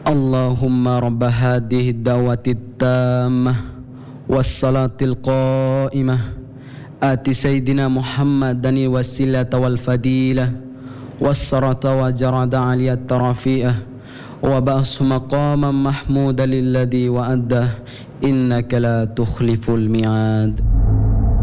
اللهم رب هذه الدعوة التامة والصلاة القائمة آت سيدنا محمدا الوسيلة والفضيلة والصلاة وجرد علية الرفيئة وبأس مقاما محمودا للذي وأده إنك لا تخلف الميعاد.